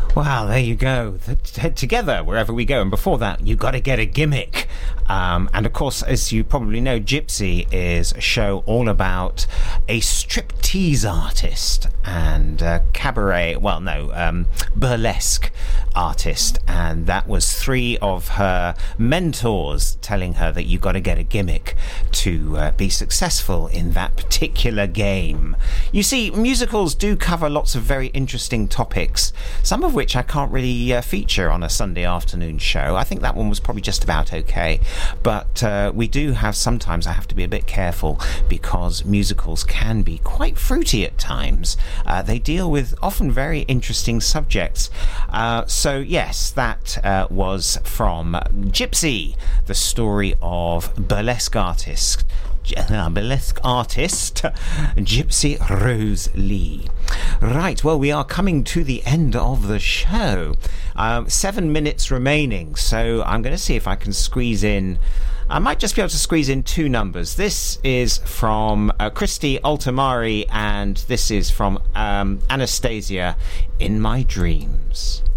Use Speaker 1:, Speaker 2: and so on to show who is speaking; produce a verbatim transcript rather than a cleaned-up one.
Speaker 1: Well, there you go. Head together wherever we go. And before that, you got to get a gimmick. Um, and of course, as you probably know, Gypsy is a show all about a striptease artist and a cabaret, well, no, um, burlesque artist. And that was three of her mentors telling her that you got to get a gimmick to uh, be successful in that particular game. You see, musicals do cover lots of very interesting topics, some of which I can't really uh, feature on a Sunday afternoon show. I think that one was probably just about okay. But uh, we do have, sometimes I have to be a bit careful because musicals can be quite fruity at times. Uh, they deal with often very interesting subjects. Uh, so yes, that uh, was from Gypsy, the story of burlesque artist. burlesque artist Gypsy Rose Lee. Right, well, we are coming to the end of the show. Um, seven minutes remaining, so I'm going to see if I can squeeze in. I might just be able to squeeze in two numbers. This is from uh, Christy Altamari, and this is from um, Anastasia, In My Dreams.